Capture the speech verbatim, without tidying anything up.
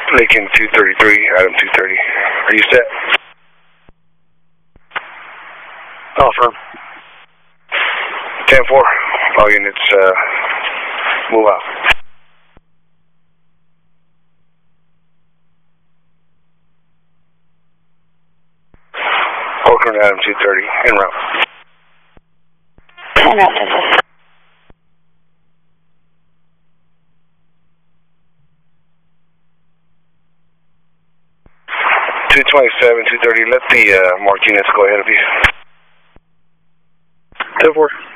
Lincoln two thirty-three, Adam two thirty. Are you set? All firm. ten four. All units, uh, move out. Oakland, Adam two thirty, en route. En route, Texas. two twenty-seven, two thirty, let the uh, marked units go ahead of you. ten four.